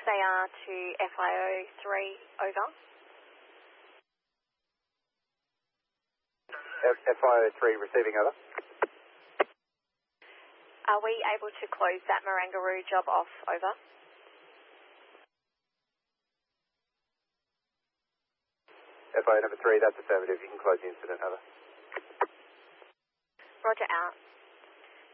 XAR to FIO3, over. FIO3 receiving, over. Are we able to close that Marangaroo job off, over? FIO number 3, that's affirmative. You can close the incident, over. Roger, out.